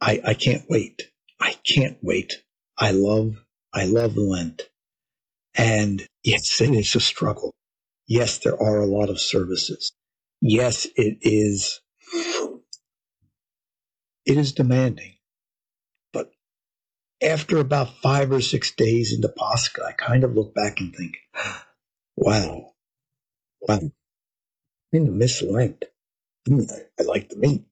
I can't wait. I can't wait. I love Lent. And yes, it is a struggle. Yes, there are a lot of services. Yes, it is demanding. But after about 5 or 6 days into Pascha, I kind of look back and think, wow, I'm in the miss Lent. I like the meat.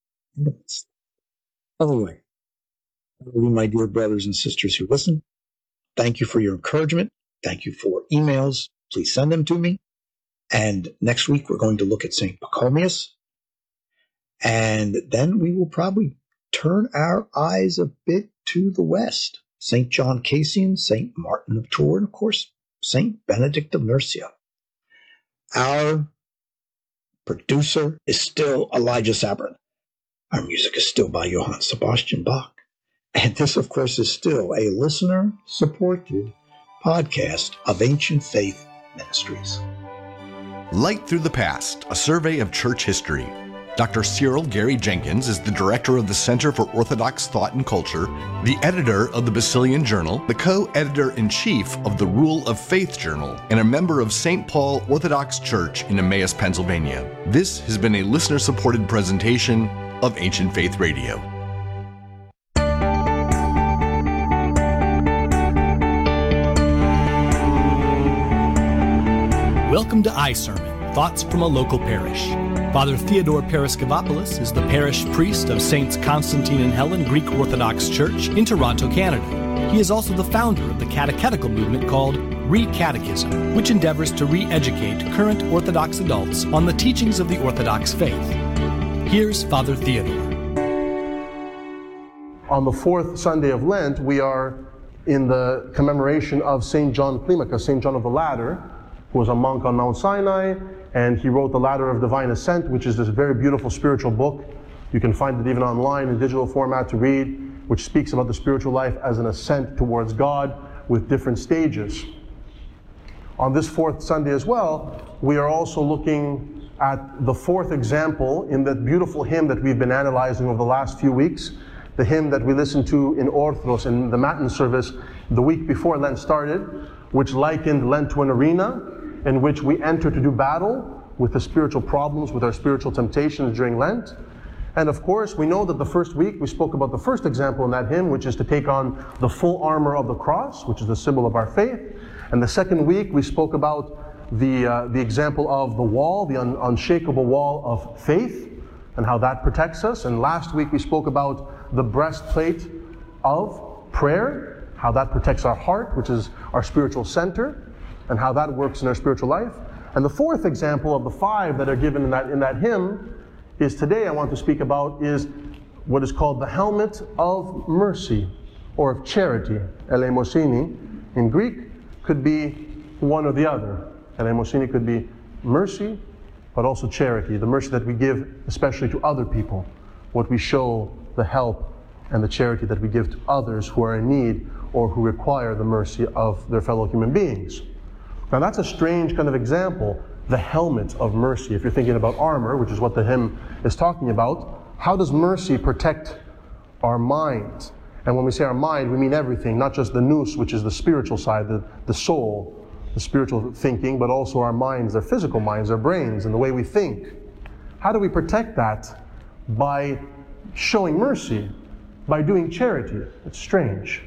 Anyway, my dear brothers and sisters who listen, thank you for your encouragement. Thank you for emails. Please send them to me. And next week, we're going to look at St. Pachomius. And then we will probably turn our eyes a bit to the west. St. John Cassian, St. Martin of Tours, and of course, St. Benedict of Nursia. Our producer is still Elijah Sabrin. Our music is still by Johann Sebastian Bach. And this, of course, is still a listener-supported podcast of Ancient Faith Ministries. Light Through the Past, a survey of church history. Dr. Cyril Gary Jenkins is the director of the Center for Orthodox Thought and Culture, the editor of the Basilian Journal, the co-editor-in-chief of the Rule of Faith Journal, and a member of St. Paul Orthodox Church in Emmaus, Pennsylvania. This has been a listener-supported presentation of Ancient Faith Radio. Welcome to iSermon, Thoughts from a Local Parish. Father Theodore Paraskevopoulos is the parish priest of Saints Constantine and Helen Greek Orthodox Church in Toronto, Canada. He is also the founder of the catechetical movement called Re-Catechism, which endeavors to re-educate current Orthodox adults on the teachings of the Orthodox faith. Here's Father Theodore. On the fourth Sunday of Lent, we are in the commemoration of St. John Climacus, St. John of the Ladder, who was a monk on Mount Sinai, and he wrote the Ladder of Divine Ascent, which is this very beautiful spiritual book. You can find it even online in digital format to read, which speaks about the spiritual life as an ascent towards God with different stages. On this fourth Sunday as well, we are also looking at the fourth example in that beautiful hymn that we've been analyzing over the last few weeks, the hymn that we listened to in Orthros in the Matin service the week before Lent started, which likened Lent to an arena in which we enter to do battle with the spiritual problems, with our spiritual temptations during Lent. And of course, we know that the first week we spoke about the first example in that hymn, which is to take on the full armor of the cross, which is the symbol of our faith. And the second week we spoke about the example of the wall, the unshakable wall of faith, and how that protects us. And last week we spoke about the breastplate of prayer, how that protects our heart, which is our spiritual center, and how that works in our spiritual life. And the fourth example of the five that are given in that hymn is today I want to speak about is what is called the helmet of mercy, or of charity. Eleemosini in Greek could be one or the other. Eleemosini could be mercy, but also charity, the mercy that we give especially to other people, what we show, the help and the charity that we give to others who are in need or who require the mercy of their fellow human beings. Now that's a strange kind of example, the helmet of mercy. If you're thinking about armor, which is what the hymn is talking about, how does mercy protect our mind? And when we say our mind, we mean everything, not just the nous, which is the spiritual side, the soul, the spiritual thinking, but also our minds, our physical minds, our brains, and the way we think. How do we protect that? By showing mercy, by doing charity. It's strange.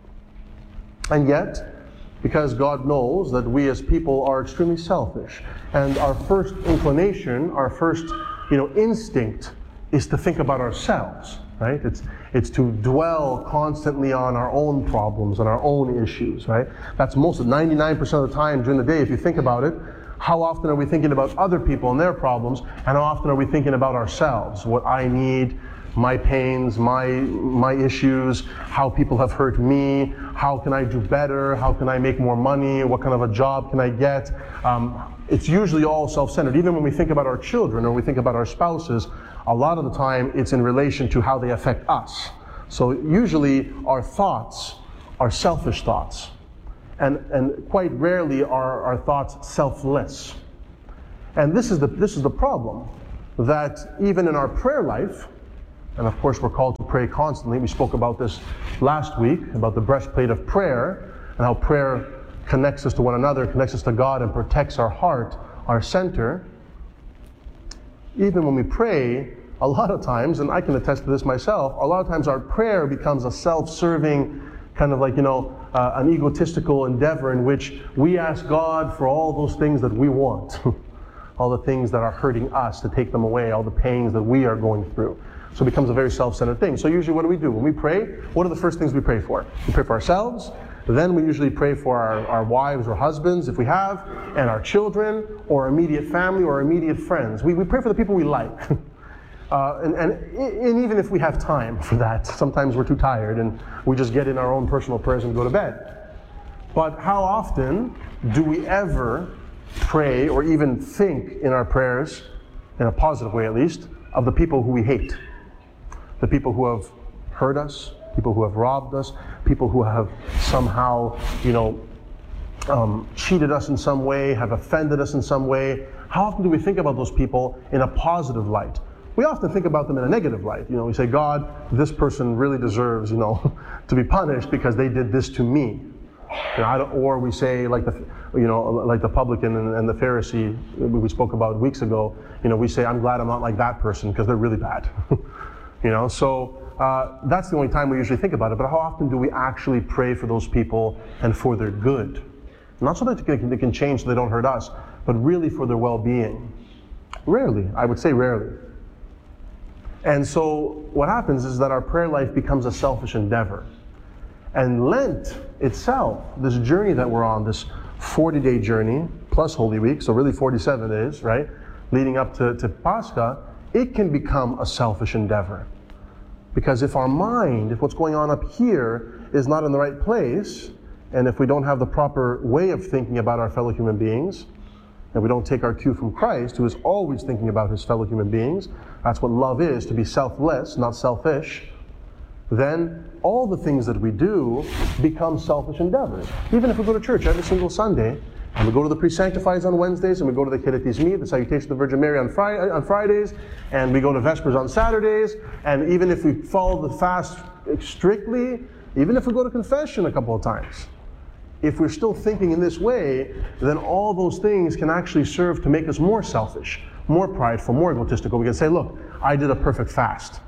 And yet, because God knows that we as people are extremely selfish, and our first inclination, our first instinct is to think about ourselves, right? It's to dwell constantly on our own problems and our own issues, right? That's 99% of the time during the day, if you think about it. How often are we thinking about other people and their problems, and how often are we thinking about ourselves, what I need, my pains, my issues, how people have hurt me, how can I do better, how can I make more money, what kind of a job can I get? It's usually all self-centered. Even when we think about our children or we think about our spouses, a lot of the time it's in relation to how they affect us. So usually our thoughts are selfish thoughts, and quite rarely are our thoughts selfless. And this is the problem, that even in our prayer life, And of course, we're called to pray constantly. We spoke about this last week, about the breastplate of prayer, and how prayer connects us to one another, connects us to God, and protects our heart, our center. Even when we pray, a lot of times, and I can attest to this myself, a lot of times our prayer becomes a self-serving, kind of like, an egotistical endeavor in which we ask God for all those things that we want, all the things that are hurting us, to take them away, all the pains that we are going through. So it becomes a very self-centered thing. So usually what do we do? When we pray, what are the first things we pray for? We pray for ourselves, then we usually pray for our wives or husbands, if we have, and our children, or immediate family, or immediate friends. We pray for the people we like. And even if we have time for that, sometimes we're too tired and we just get in our own personal prayers and go to bed. But how often do we ever pray, or even think in our prayers, in a positive way at least, of the people who we hate? The people who have hurt us, people who have robbed us, people who have somehow, cheated us in some way, have offended us in some way. How often do we think about those people in a positive light? We often think about them in a negative light. We say, God, this person really deserves, to be punished because they did this to me. Or we say, like the publican and the Pharisee we spoke about weeks ago. We say, I'm glad I'm not like that person because they're really bad. So that's the only time we usually think about it. But how often do we actually pray for those people and for their good? Not so that they can change so they don't hurt us, but really for their well-being. Rarely, I would say rarely. And so what happens is that our prayer life becomes a selfish endeavor. And Lent itself, this journey that we're on, this 40-day journey, plus Holy Week, so really 47 days, right, leading up to Pascha, it can become a selfish endeavor. Because if our mind, if what's going on up here is not in the right place, and if we don't have the proper way of thinking about our fellow human beings, and we don't take our cue from Christ, who is always thinking about his fellow human beings, that's what love is, to be selfless, not selfish, then all the things that we do become selfish endeavors. Even if we go to church every single Sunday, and we go to the pre-sanctifies on Wednesdays, and we go to the Kiretismi, the Salutation of the Virgin Mary on Fridays, and we go to Vespers on Saturdays, and even if we follow the fast strictly, even if we go to confession a couple of times, if we're still thinking in this way, then all those things can actually serve to make us more selfish, more prideful, more egotistical. We can say, look, I did a perfect fast.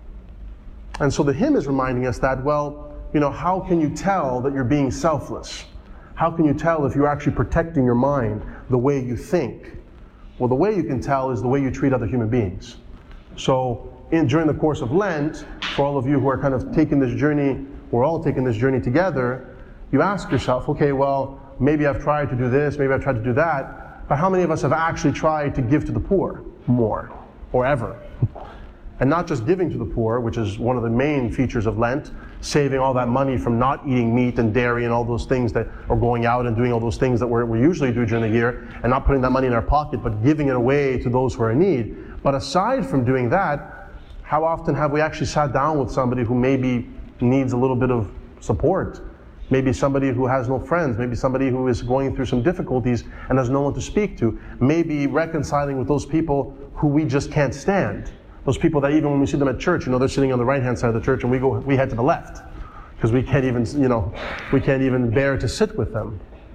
And so the hymn is reminding us that, how can you tell that you're being selfless? How can you tell if you're actually protecting your mind the way you think? Well, the way you can tell is the way you treat other human beings. So during the course of Lent, for all of you who are kind of taking this journey, we're all taking this journey together, you ask yourself, okay, maybe I've tried to do this, maybe I've tried to do that, but how many of us have actually tried to give to the poor more, or ever? And not just giving to the poor, which is one of the main features of Lent, saving all that money from not eating meat and dairy and all those things that are going out and doing all those things that we usually do during the year, and not putting that money in our pocket, but giving it away to those who are in need. But aside from doing that, how often have we actually sat down with somebody who maybe needs a little bit of support? Maybe somebody who has no friends, maybe somebody who is going through some difficulties and has no one to speak to, maybe reconciling with those people who we just can't stand. Those people that even when we see them at church, they're sitting on the right-hand side of the church and we head to the left because we can't even bear to sit with them.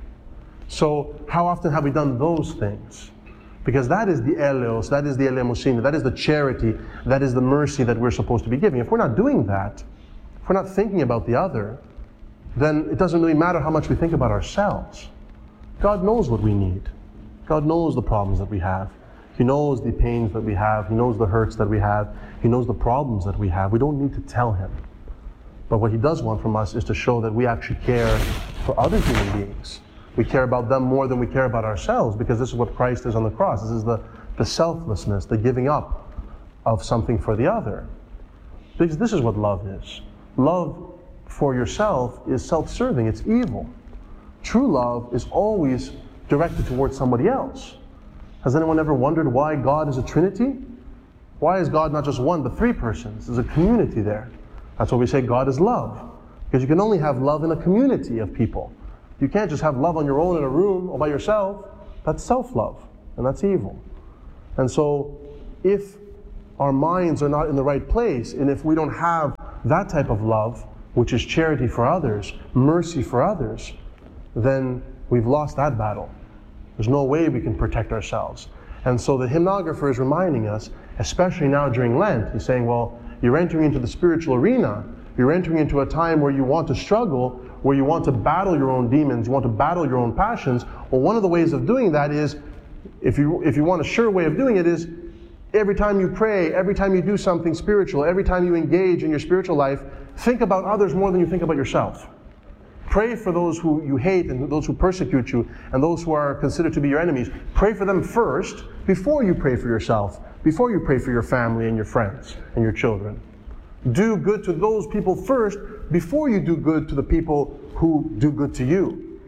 So how often have we done those things? Because that is the eleos, that is the eleemosina, that is the charity, that is the mercy that we're supposed to be giving. If we're not doing that, if we're not thinking about the other, then it doesn't really matter how much we think about ourselves. God knows what we need. God knows the problems that we have. He knows the pains that we have. He knows the hurts that we have. He knows the problems that we have. We don't need to tell him. But what he does want from us is to show that we actually care for other human beings. We care about them more than we care about ourselves, because this is what Christ is on the cross. This is the selflessness, the giving up of something for the other. Because this is what love is. Love for yourself is self-serving. It's evil. True love is always directed towards somebody else. Has anyone ever wondered why God is a Trinity? Why is God not just one, but three persons? There's a community there. That's why we say God is love. Because you can only have love in a community of people. You can't just have love on your own in a room all by yourself. That's self-love, and that's evil. And so, if our minds are not in the right place, and if we don't have that type of love, which is charity for others, mercy for others, then we've lost that battle. There's no way we can protect ourselves. And so the hymnographer is reminding us, especially now during Lent, he's saying, well, you're entering into the spiritual arena. You're entering into a time where you want to struggle, where you want to battle your own demons, you want to battle your own passions. Well, one of the ways of doing that is, if you want a sure way of doing it, is every time you pray, every time you do something spiritual, every time you engage in your spiritual life, think about others more than you think about yourself. Pray for those who you hate and those who persecute you and those who are considered to be your enemies. Pray for them first before you pray for yourself, before you pray for your family and your friends and your children. Do good to those people first before you do good to the people who do good to you.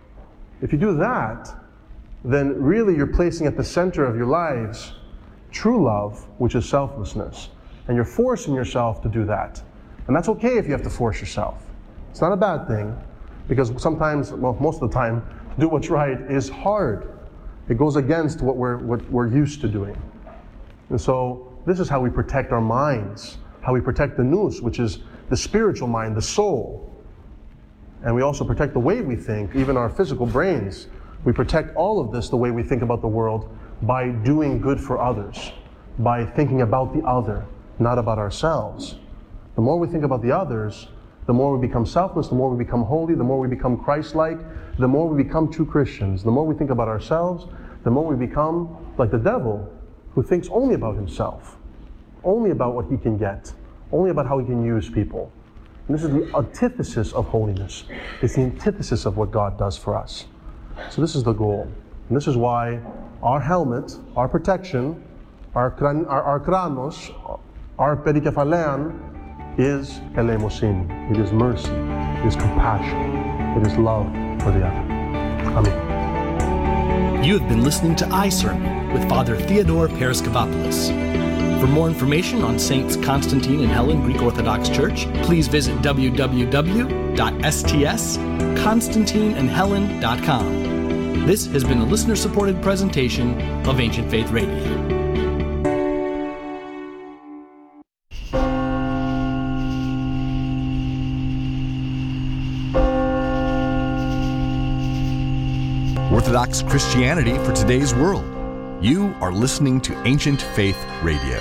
If you do that, then really you're placing at the center of your lives true love, which is selflessness. And you're forcing yourself to do that. And that's okay if you have to force yourself. It's not a bad thing, because sometimes, well, most of the time, to do what's right is hard. It goes against what we're used to doing. And so this is how we protect our minds, how we protect the nous, which is the spiritual mind, the soul. And we also protect the way we think, even our physical brains. We protect all of this, the way we think about the world, by doing good for others, by thinking about the other, not about ourselves. The more we think about the others, the more we become selfless, the more we become holy, the more we become Christ-like, the more we become true Christians. The more we think about ourselves, the more we become like the devil, who thinks only about himself, only about what he can get, only about how he can use people. And this is the antithesis of holiness. It's the antithesis of what God does for us. So this is the goal. And this is why our helmet, our protection, our kranos, our perikefalean, is elemosin. It is mercy. It is compassion. It is love for the other. Amen. You have been listening to iSermon with Father Theodore Paraskevopoulos. For more information on Saints Constantine and Helen Greek Orthodox Church, please visit www.stsconstantineandhelen.com. This has been a listener-supported presentation of Ancient Faith Radio. Orthodox Christianity for today's world. You are listening to Ancient Faith Radio.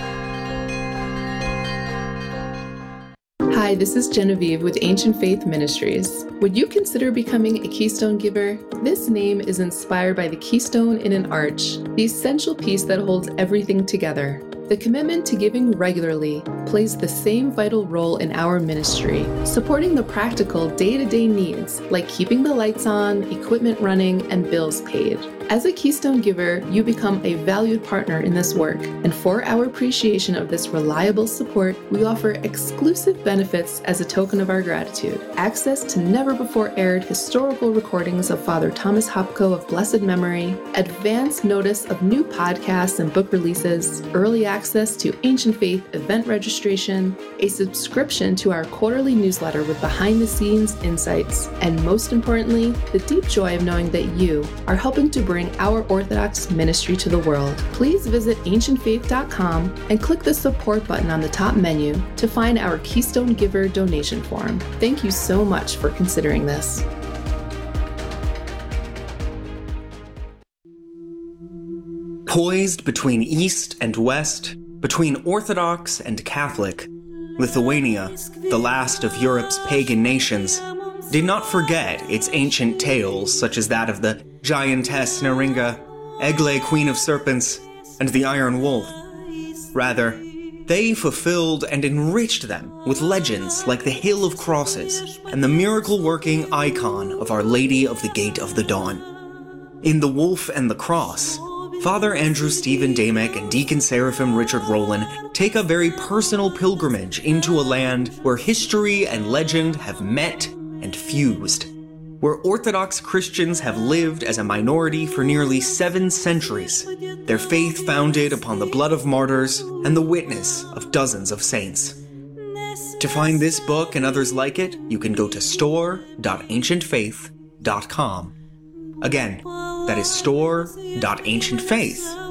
Hi, this is Genevieve with Ancient Faith Ministries. Would you consider becoming a Keystone Giver? This name is inspired by the keystone in an arch, the essential piece that holds everything together. The commitment to giving regularly plays the same vital role in our ministry, supporting the practical day-to-day needs like keeping the lights on, equipment running, and bills paid. As a Keystone Giver, you become a valued partner in this work, and for our appreciation of this reliable support, we offer exclusive benefits as a token of our gratitude. Access to never-before-aired historical recordings of Father Thomas Hopko of blessed memory, advance notice of new podcasts and book releases, early access to Ancient Faith event registration, a subscription to our quarterly newsletter with behind-the-scenes insights, and most importantly, the deep joy of knowing that you are helping to bring our Orthodox ministry to the world. Please visit ancientfaith.com and click the support button on the top menu to find our Keystone Giver donation form. Thank you so much for considering this. Poised between East and West, between Orthodox and Catholic, Lithuania, the last of Europe's pagan nations, did not forget its ancient tales such as that of the giantess Neringa, Egle, Queen of Serpents, and the Iron Wolf. Rather, they fulfilled and enriched them with legends like the Hill of Crosses and the miracle-working icon of Our Lady of the Gate of the Dawn. In The Wolf and the Cross, Father Andrew Stephen Damick and Deacon Seraphim Richard Rowland take a very personal pilgrimage into a land where history and legend have met and fused, where Orthodox Christians have lived as a minority for nearly 7 centuries, their faith founded upon the blood of martyrs and the witness of dozens of saints. To find this book and others like it, you can go to store.ancientfaith.com. Again, that is store.ancientfaith.com.